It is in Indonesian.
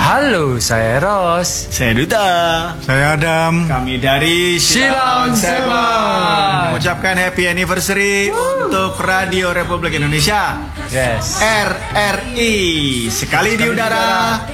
Halo, saya Ros. Saya Duta. Saya Adam. Kami dari Silang Seman. mengucapkan happy anniversary untuk Radio Republik Indonesia. Yes. RRI. Sekali di udara,